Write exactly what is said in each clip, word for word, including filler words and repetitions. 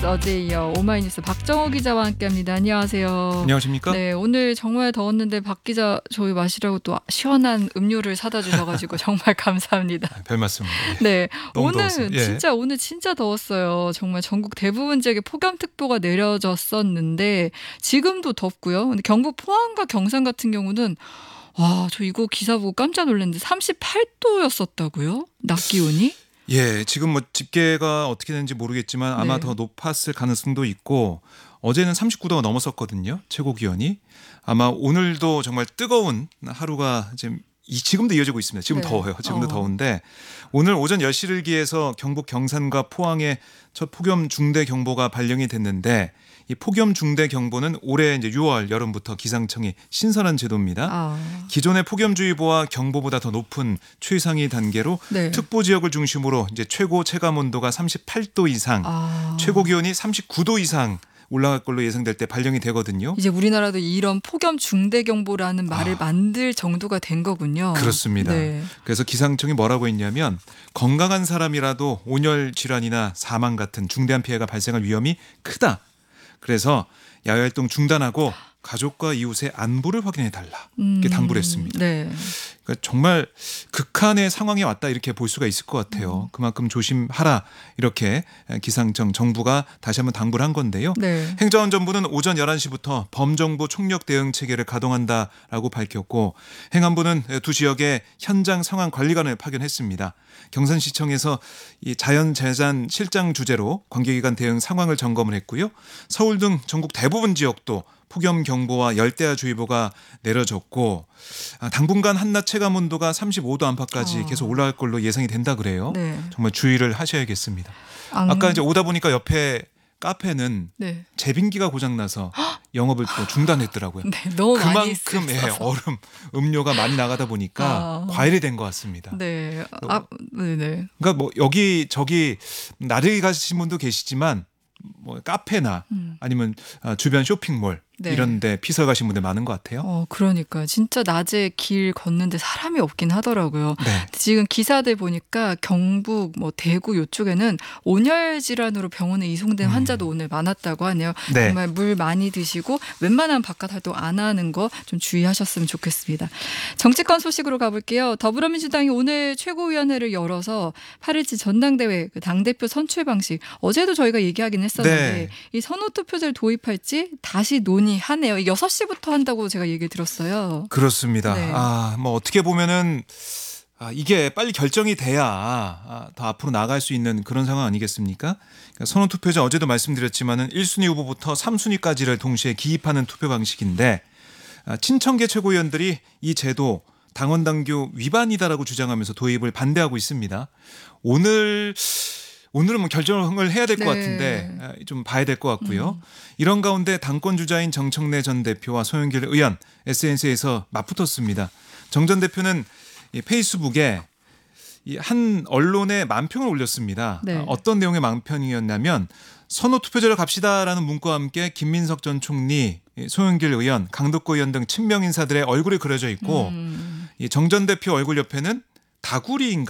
어제에 이어 오마이뉴스 박정호 기자와 함께합니다. 안녕하세요. 안녕하십니까? 네, 오늘 정말 더웠는데 박 기자 저희 마시라고 또 시원한 음료를 사다 주셔가지고 정말 감사합니다. 별 말씀을. 네, 너무 오늘 더웠어요. 예. 진짜 오늘 진짜 더웠어요. 정말 전국 대부분 지역에 폭염특보가 내려졌었는데 지금도 덥고요. 근데 경북 포항과 경산 같은 경우는 와, 저 이거 기사 보고 깜짝 놀랐는데 삼십팔 도였었다고요? 낮 기온이? 예, 지금 뭐 집계가 어떻게 되는지 모르겠지만 아마 네. 더 높았을 가능성도 있고 어제는 삼십구 도가 넘었었거든요. 최고 기온이. 아마 오늘도 정말 뜨거운 하루가 지금 이 지금도 이어지고 있습니다. 지금 네. 더워요. 지금도 어. 더운데 오늘 오전 열 시를 기해서 경북 경산과 포항에 첫 폭염 중대 경보가 발령이 됐는데 이 폭염 중대 경보는 올해 이제 유월 여름부터 기상청이 신설한 제도입니다. 아. 기존의 폭염주의보와 경보보다 더 높은 최상위 단계로 네. 특보 지역을 중심으로 이제 최고 체감 온도가 삼십팔 도 이상, 아. 최고 기온이 삼십구 도 이상 올라갈 걸로 예상될 때 발령이 되거든요. 이제 우리나라도 이런 폭염 중대 경보라는 말을 아. 만들 정도가 된 거군요. 그렇습니다. 네. 그래서 기상청이 뭐라고 했냐면 건강한 사람이라도 온열 질환이나 사망 같은 중대한 피해가 발생할 위험이 크다. 그래서 야외 활동 중단하고 가족과 이웃의 안부를 확인해 달라. 이렇게 음, 당부를 했습니다. 네. 그러니까 정말 극한의 상황에 왔다 이렇게 볼 수가 있을 것 같아요. 그만큼 조심하라 이렇게 기상청 정부가 다시 한번 당부를 한 건데요. 네. 행정안전부는 오전 열한 시부터 범정부 총력 대응 체계를 가동한다라고 밝혔고 행안부는 두 지역에 현장 상황 관리관을 파견했습니다. 경산시청에서 이 자연재산 실장 주재로 관계기관 대응 상황을 점검을 했고요. 서울 등 전국 대부분 지역도 폭염 경보와 열대야 주의보가 내려졌고 당분간 한낮 체감 온도가 삼십오 도 안팎까지 어. 계속 올라갈 걸로 예상이 된다 그래요. 네. 정말 주의를 하셔야겠습니다. 안- 아까 이제 오다 보니까 옆에 카페는 네. 제빙기가 고장나서 영업을 또 중단했더라고요. 네, 너무 많이 그만큼 예, 있어서. 얼음, 음료가 많이 나가다 보니까 아. 과열이 된 것 같습니다. 네. 아, 네, 네. 그러니까 뭐 여기 저기 나들이 가신 분도 계시지만 뭐 카페나 음. 아니면 주변 쇼핑몰 네. 이런 데 피서 가신 분들 많은 것 같아요. 어, 그러니까 진짜 낮에 길 걷는데 사람이 없긴 하더라고요. 네. 지금 기사들 보니까 경북, 뭐 대구 이쪽에는 온열 질환으로 병원에 이송된 음. 환자도 오늘 많았다고 하네요. 네. 정말 물 많이 드시고 웬만한 바깥 활동 안 하는 거 좀 주의하셨으면 좋겠습니다. 정치권 소식으로 가볼게요. 더불어민주당이 오늘 최고위원회를 열어서 팔 일치 전당대회 그 당대표 선출 방식 어제도 저희가 얘기하긴 했었는데 네. 이 선호투표제를 도입할지 다시 논의하네요. 여섯 시부터 한다고 제가 얘기 들었어요. 그렇습니다. 네. 아, 뭐 어떻게 보면은 아, 이게 빨리 결정이 돼야 아, 더 앞으로 나아갈 수 있는 그런 상황 아니겠습니까? 그러니까 선호투표제 어제도 말씀드렸지만은 일 순위 후보부터 삼 순위까지를 동시에 기입하는 투표 방식인데 아, 친청계 최고위원들이 이 제도 당원 당규 위반이다라고 주장하면서 도입을 반대하고 있습니다. 오늘 오늘은 뭐 결정을 해야 될 것 네. 같은데 아, 좀 봐야 될 것 같고요. 음. 이런 가운데 당권 주자인 정청래 전 대표와 소영길 의원 에스엔에스에서 맞붙었습니다. 정 전 대표는 이 페이스북에 이 한 언론에 만평을 올렸습니다. 네. 아, 어떤 내용의 만평이었냐면 선호 투표제로 갑시다라는 문구와 함께 김민석 전 총리, 소영길 의원, 강덕구 의원 등 친명 인사들의 얼굴이 그려져 있고 음. 이 정 전 대표 얼굴 옆에는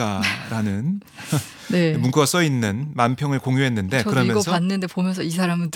다구리인가라는 네. 문구가 써 있는 만평을 공유했는데 저도 그러면서 이거 봤는데 보면서 이 사람은